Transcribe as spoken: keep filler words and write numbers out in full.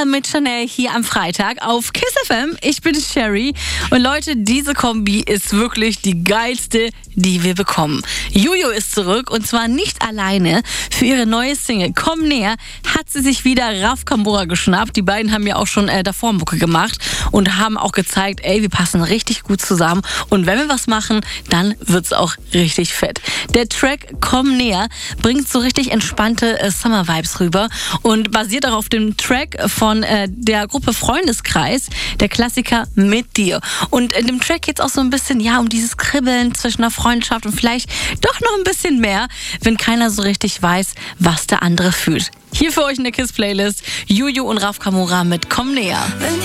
Sia mit Chanel hier am Freitag auf Kiss F M. Ich bin Sherry und Leute, diese Kombi ist wirklich die geilste, die wir bekommen. Juju ist zurück und zwar nicht alleine. Für ihre neue Single Komm näher hat sie sich wieder Raf Camora geschnappt. Die beiden haben ja auch schon äh, davor Mucke gemacht und haben auch gezeigt, ey, wir passen richtig gut zusammen und wenn wir was machen, dann wird's auch richtig fett. Der Track Komm näher bringt so richtig entspannte äh, Summer-Vibes rüber und basiert auch auf dem Track von äh, der Gruppe Freundeskreis, der Klassiker Mit dir. Und in dem Track geht es auch so ein bisschen ja um dieses Kribbeln zwischen einer Freundschaft und vielleicht doch noch ein bisschen mehr, wenn keiner so richtig weiß, was der andere fühlt. Hier für euch in der Kiss-Playlist Juju und Raf Camora mit Komm näher.